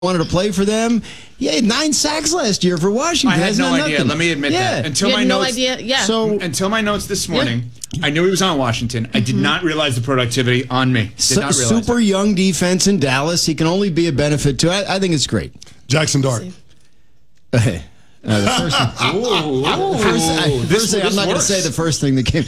wanted to play for them. He had 9 sacks last year for Washington. I had no idea. Nothing. Let me admit that. Until my notes, until my notes this morning, I knew he was on Washington. I did not realize the productivity on me. Super young defense in Dallas. He can only be a benefit to. I think it's great. Jackson Dart. The first thing, I'm not going to say the first thing that came.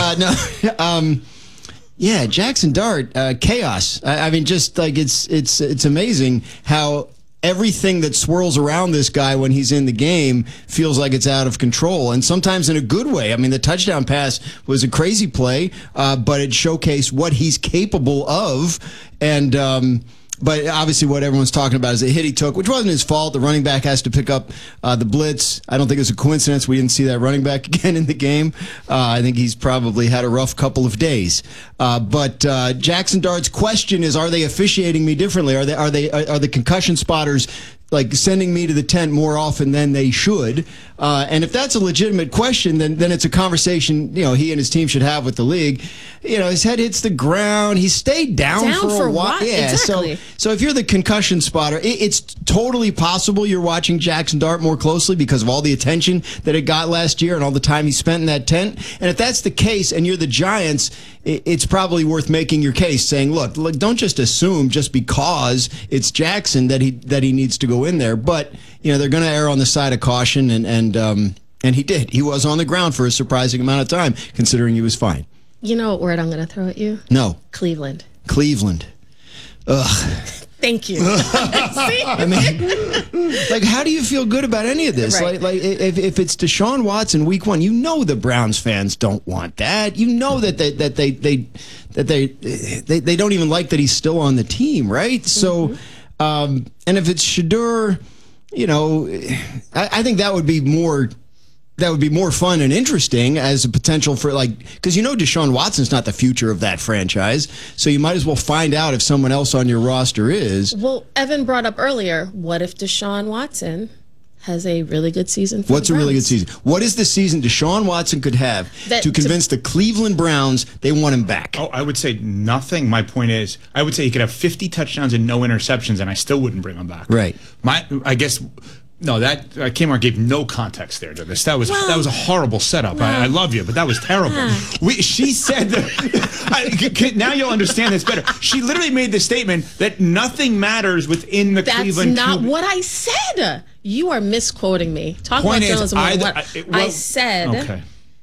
Yeah, Jackson Dart, chaos. I mean, just like it's amazing how everything that swirls around this guy when he's in the game feels like it's out of control, and sometimes in a good way. I mean, the touchdown pass was a crazy play, but it showcased what he's capable of, and but obviously what everyone's talking about is the hit he took, which wasn't his fault. The running back has to pick up the blitz. I don't think it's a coincidence we didn't see that running back again in the game. I think he's probably had a rough couple of days. But Jackson Dart's question is, are they officiating me differently? Are the concussion spotters like sending me to the tent more often than they should? And if that's a legitimate question, then it's a conversation he and his team should have with the league. His head hits the ground. He stayed down for a while. Yeah, exactly. So if you're the concussion spotter, it's totally possible you're watching Jackson Dart more closely because of all the attention that it got last year and all the time he spent in that tent. And if that's the case and you're the Giants, it's probably worth making your case, saying, look, don't just assume just because it's Jackson that he needs to go in there. But they're going to err on the side of caution, and he did. He was on the ground for a surprising amount of time, considering he was fine. You know what word I'm going to throw at you? No. Cleveland. Ugh. Thank you. I mean, like, how do you feel good about any of this? Right. Like if it's Deshaun Watson week 1, the Browns fans don't want that. They don't even like that he's still on the team, right? So, and if it's Shedeur, I think that would be more. That would be more fun and interesting as a potential for, because Deshaun Watson's not the future of that franchise, so you might as well find out if someone else on your roster is. Well, Evan brought up earlier, what if Deshaun Watson has a really good season for What's the a really good Browns? season? What is the season Deshaun Watson could have to convince the Cleveland Browns they want him back? Oh, I would say nothing. My point is, I would say he could have 50 touchdowns and no interceptions, and I still wouldn't bring him back. Right. I guess... No, that Kmart gave no context there to this. That was a horrible setup. I love you, but that was terrible. She said that. Now you'll understand this better. She literally made the statement that nothing matters within the Cleveland. That's not what I said. You are misquoting me. Talk about journalism. I said,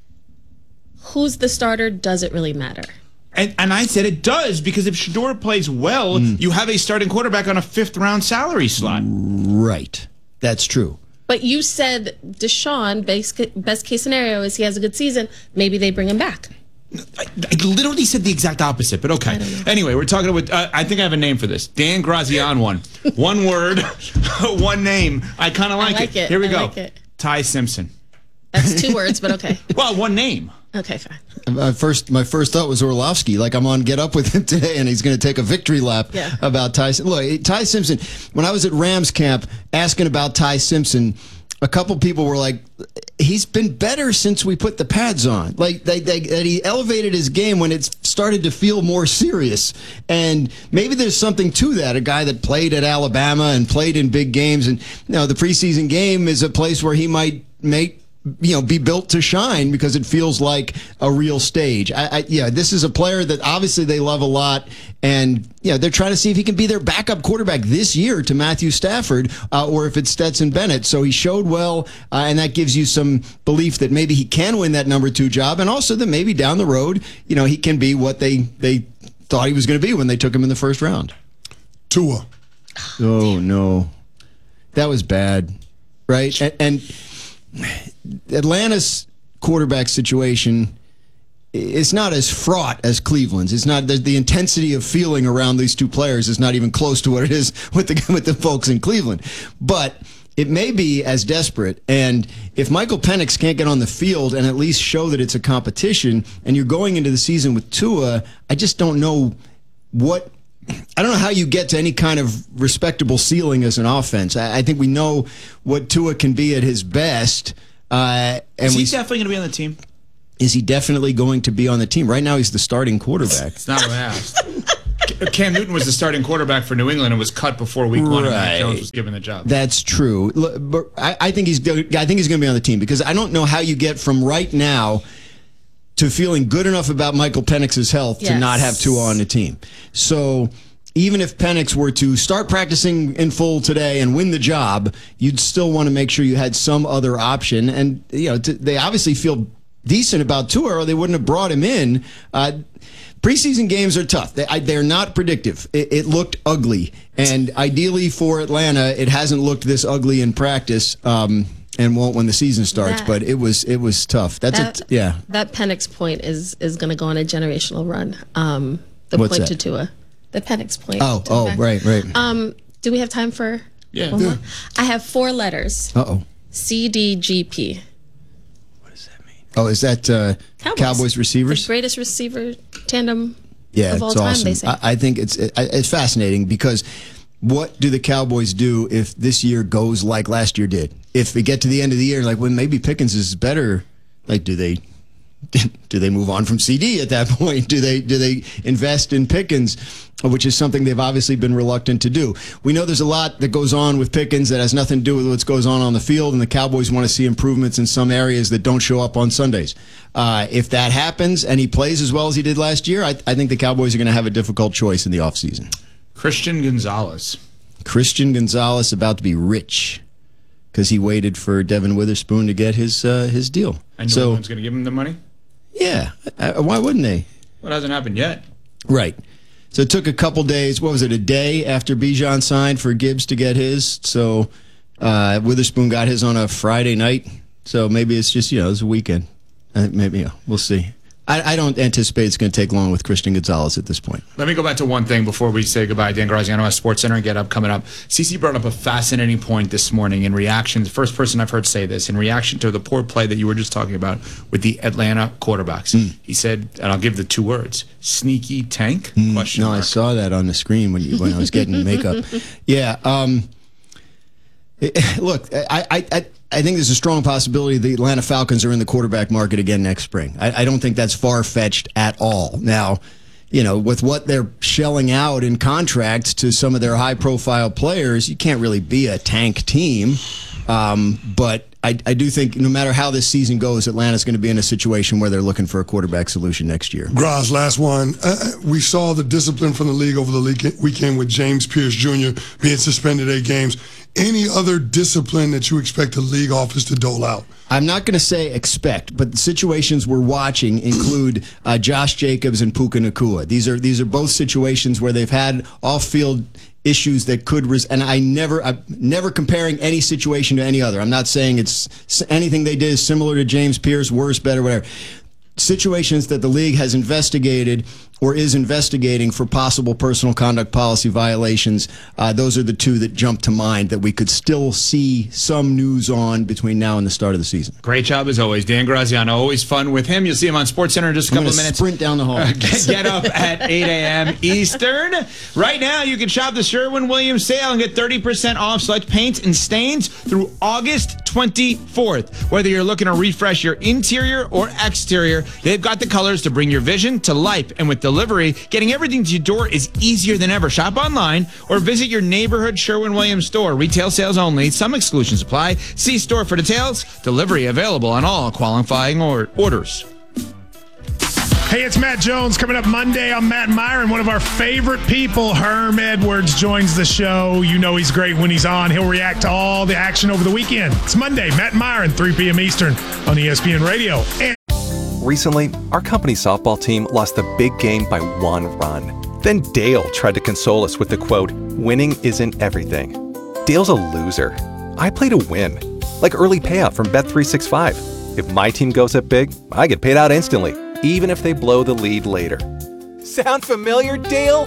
who's the starter? Does it really matter? And I said it does, because if Shedeur plays well, you have a starting quarterback on a 5th-round salary slot. Right. That's true. But you said Deshaun, best case scenario is he has a good season. Maybe they bring him back. I literally said the exact opposite, but okay. Anyway, we're talking about, I think I have a name for this. Dan Grazian one. One word, one name. I kind of like it. Here we go. Ty Simpson. That's 2 words, but okay. Well, one name. Okay, fine. My first thought was Orlovsky. Like, I'm on Get Up with him today, and he's going to take a victory lap about Ty. Look, Ty Simpson. When I was at Rams camp asking about Ty Simpson, a couple people were like, "He's been better since we put the pads on." Like, that he elevated his game when it started to feel more serious. And maybe there's something to that. A guy that played at Alabama and played in big games, and the preseason game is a place where he might be built to shine because it feels like a real stage. This is a player that obviously they love a lot, and they're trying to see if he can be their backup quarterback this year to Matthew Stafford, or if it's Stetson Bennett. So he showed well, and that gives you some belief that maybe he can win that number 2 job, and also that maybe down the road, he can be what they thought he was going to be when they took him in the first round. Tua. Oh no, that was bad, right? And Atlanta's quarterback situation is not as fraught as Cleveland's. It's not the intensity of feeling around these 2 players is not even close to what it is with the folks in Cleveland. But it may be as desperate. And if Michael Penix can't get on the field and at least show that it's a competition, and you're going into the season with Tua, I just don't know I don't know how you get to any kind of respectable ceiling as an offense. I think we know what Tua can be at his best. Is he definitely going to be on the team? Is he definitely going to be on the team? Right now, he's the starting quarterback. It's not what I asked. Cam Newton was the starting quarterback for New England and was cut before week 1 and Mac Jones was given the job. That's true. But I think he's going to be on the team because I don't know how you get from right now to feeling good enough about Michael Penix's health to not have Tua on the team. So even if Penix were to start practicing in full today and win the job, you'd still want to make sure you had some other option. And they obviously feel decent about Tua, or they wouldn't have brought him in. Preseason games are tough. They're not predictive. It looked ugly. And ideally for Atlanta, it hasn't looked this ugly in practice and won't when the season starts. But it was tough. That Penix point is going to go on a generational run. What's point that? to Tua. The Penix point. Oh, right. Do we have time for one more? I have 4 letters. CDGP. Oh, is that Cowboys receivers? The greatest receiver tandem of all it's time, awesome. they say. I think it's fascinating because what do the Cowboys do if this year goes like last year did? If we get to the end of the year, maybe Pickens is better, do they move on from CD at that point? Do they invest in Pickens, which is something they've obviously been reluctant to do? We know there's a lot that goes on with Pickens that has nothing to do with what goes on the field, and the Cowboys want to see improvements in some areas that don't show up on Sundays. If that happens and he plays as well as he did last year, I think the Cowboys are going to have a difficult choice in the offseason. Christian Gonzalez about to be rich because he waited for Devin Witherspoon to get his deal. And no one's going to give him the money? Yeah. Why wouldn't they? Well, it hasn't happened yet. Right. So it took a couple days. What was it, a day after Bijan signed for Gibbs to get his? So Witherspoon got his on a Friday night. So maybe it's just, it's a weekend. Maybe, we'll see. I don't anticipate it's going to take long with Christian Gonzalez at this point. Let me go back to one thing before we say goodbye. Dan Graziano at SportsCenter and Get Up coming up. CC brought up a fascinating point this morning in reaction. The first person I've heard say this in reaction to the poor play that you were just talking about with the Atlanta quarterbacks. He said, and I'll give the 2 words: sneaky tank? Question mark. I saw that on the screen when I was getting makeup. Yeah. Look, I think there's a strong possibility the Atlanta Falcons are in the quarterback market again next spring. I don't think that's far-fetched at all. Now, with what they're shelling out in contracts to some of their high-profile players, you can't really be a tank team. But I do think no matter how this season goes, Atlanta's going to be in a situation where they're looking for a quarterback solution next year. Graz, last one. We saw the discipline from the league over the weekend with James Pierce Jr. being suspended 8 games. Any other discipline that you expect the league office to dole out? I'm not going to say expect, but the situations we're watching include Josh Jacobs and Puka Nacua. These are both situations where they've had off-field issues that could and I'm never comparing any situation to any other. I'm not saying it's anything they did is similar to James Pierce, worse, better, whatever. Situations that the league has investigated or is investigating for possible personal conduct policy violations. Those are the 2 that jump to mind that we could still see some news on between now and the start of the season. Great job as always, Dan Graziano. Always fun with him. You'll see him on SportsCenter in just a couple of minutes. Sprint down the hall. Get up at 8 a.m. Eastern. Right now, you can shop the Sherwin-Williams sale and get 30% off select paints and stains through August 24th. Whether you're looking to refresh your interior or exterior, they've got the colors to bring your vision to life. And with delivery, getting everything to your door is easier than ever. Shop online or visit your neighborhood Sherwin-Williams store. Retail sales only. Some exclusions apply. See store for details. Delivery available on all qualifying orders. Hey, it's Matt Jones. Coming up Monday, I'm Matt Myron. One of our favorite people, Herm Edwards, joins the show. You know he's great when he's on. He'll react to all the action over the weekend. It's Monday, Matt Myron, 3 p.m. Eastern on ESPN Radio. Recently, our company softball team lost the big game by 1 run. Then Dale tried to console us with the quote, "Winning isn't everything." Dale's a loser. I play to win, like early payout from Bet365. If my team goes up big, I get paid out instantly, even if they blow the lead later. Sound familiar, Dale?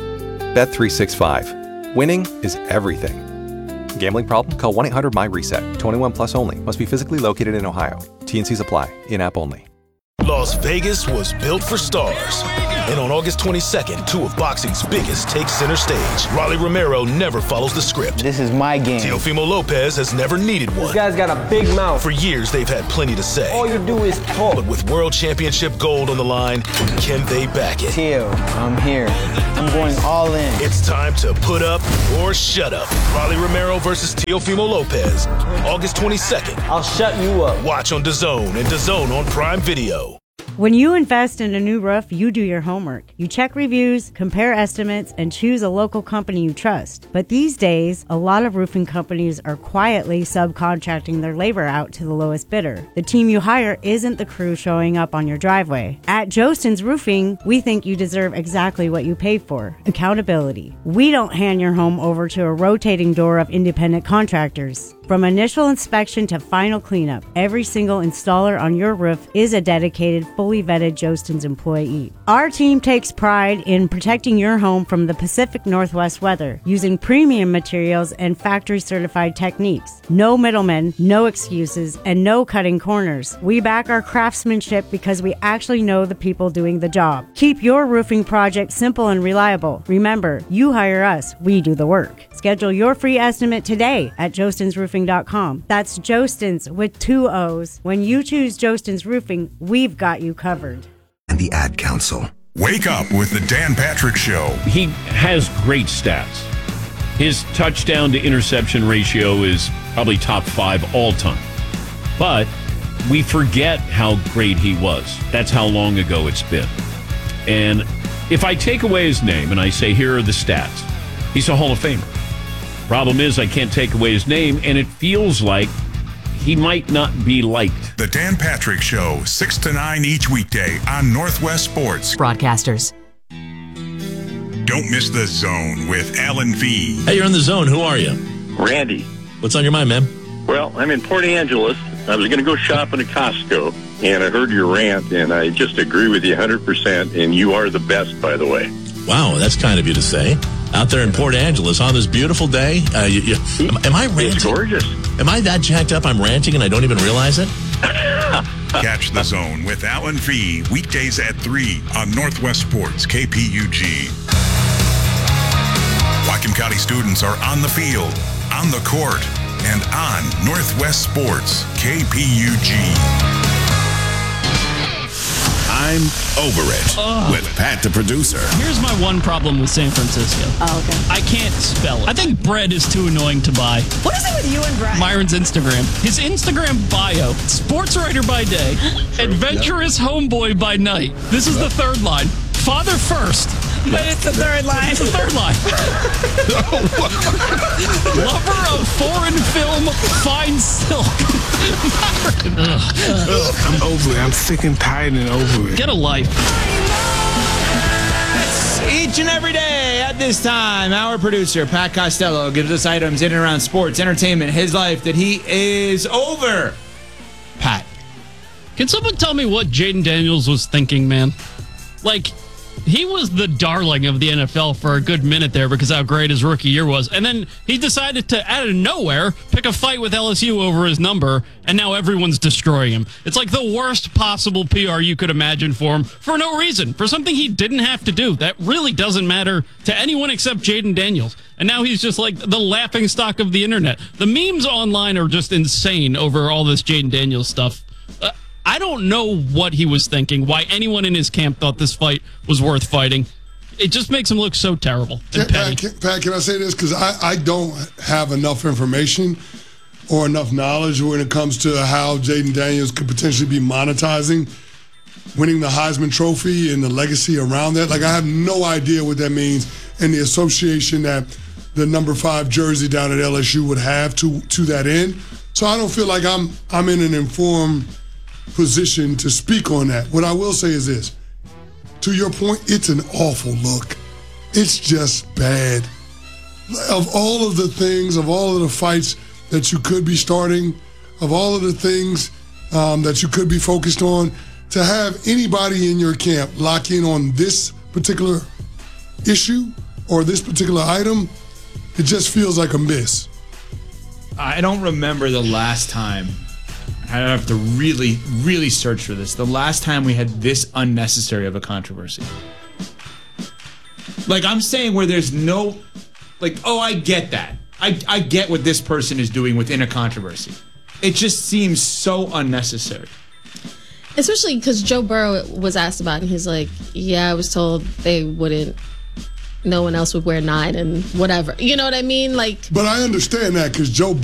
Bet365. Winning is everything. Gambling problem? Call 1-800-MY-RESET. 21 plus only. Must be physically located in Ohio. T&Cs apply. In-app only. Las Vegas was built for stars. And on August 22nd, two of boxing's biggest take center stage. Rolly Romero never follows the script. This is my game. Teofimo Lopez has never needed one. This guy's got a big mouth. For years, they've had plenty to say. All you do is talk. But with World Championship gold on the line, can they back it? Teo, I'm here. I'm going all in. It's time to put up or shut up. Rolly Romero versus Teofimo Lopez. August 22nd. I'll shut you up. Watch on DAZN and DAZN on Prime Video. When you invest in a new roof, you do your homework. You check reviews, compare estimates, and choose a local company you trust. But these days, a lot of roofing companies are quietly subcontracting their labor out to the lowest bidder. The team you hire isn't the crew showing up on your driveway. At Jostens Roofing, we think you deserve exactly what you pay for: accountability. We don't hand your home over to a rotating door of independent contractors. From initial inspection to final cleanup, every single installer on your roof is a dedicated, fully vetted Jostens employee. Our team takes pride in protecting your home from the Pacific Northwest weather using premium materials and factory-certified techniques. No middlemen, no excuses, and no cutting corners. We back our craftsmanship because we actually know the people doing the job. Keep your roofing project simple and reliable. Remember, you hire us, we do the work. Schedule your free estimate today at jostensroofing.com. That's Jostens with 2 O's. When you choose Jostens Roofing, we've got you covered. And the Ad Council. Wake up with the Dan Patrick Show. He has great stats. His touchdown to interception ratio is probably top 5 all time. But we forget how great he was. That's how long ago it's been. And if I take away his name and I say, here are the stats, he's a Hall of Famer. Problem is, I can't take away his name, and it feels like he might not be liked. The Dan Patrick Show, 6 to 9 each weekday on Northwest Sports. Broadcasters. Don't miss The Zone with Alan V. Hey, you're on The Zone. Who are you? Randy. What's on your mind, man? Well, I'm in Port Angeles. I was going to go shopping at Costco, and I heard your rant, and I just agree with you 100%, and you are the best, by the way. Wow, that's kind of you to say. Out there in Port Angeles on this beautiful day. Am I ranting? It's gorgeous. Am I that jacked up I'm ranting and I don't even realize it? Catch The Zone with Alan V. Weekdays at 3 on Northwest Sports, KPUG. Whatcom County students are on the field, on the court, and on Northwest Sports, KPUG. I'm Over It with Pat the producer. Here's my one problem with San Francisco. Oh, okay. I can't spell it. I think bread is too annoying to buy. What is it with you and bread? Myron's Instagram. His Instagram bio: sports writer by day, adventurous homeboy by night. This is the third line. Father first. But it's the third line. It's the third line. Lover of foreign film, fine silk. I'm over it. I'm sick and tired and over it. Get a life. Each and every day at this time, our producer, Pat Costello, gives us items in and around sports, entertainment, his life that he is over. Pat. Can someone tell me what Jaden Daniels was thinking, man? Like, he was the darling of the NFL for a good minute there because how great his rookie year was. And then he decided to, out of nowhere, pick a fight with LSU over his number, and now everyone's destroying him. It's like the worst possible PR you could imagine for him for no reason, for something he didn't have to do. That really doesn't matter to anyone except Jaden Daniels. And now he's just like the laughingstock of the internet. The memes online are just insane over all this Jaden Daniels stuff. I don't know what he was thinking, why anyone in his camp thought this fight was worth fighting. It just makes him look so terrible and petty. Pat, can I say this? Because I don't have enough information or enough knowledge when it comes to how Jaden Daniels could potentially be monetizing winning the Heisman Trophy and the legacy around that. Like, I have no idea what that means and the association that the number 5 jersey down at LSU would have to that end. So I don't feel like I'm in an informed position to speak on that. What I will say is this. To your point, it's an awful look. It's just bad. Of all of the things, of all of the fights that you could be starting, of all of the things that you could be focused on, to have anybody in your camp lock in on this particular issue or this particular item, it just feels like a miss. I don't remember the last time. I have to really, really search for this. The last time we had this unnecessary of a controversy. Like, I'm saying where there's no, like, oh, I get that. I get what this person is doing within a controversy. It just seems so unnecessary. Especially because Joe Burrow was asked about it, and he's like, yeah, I was told no one else would wear 9 and whatever. You know what I mean? Like, but I understand that because Joe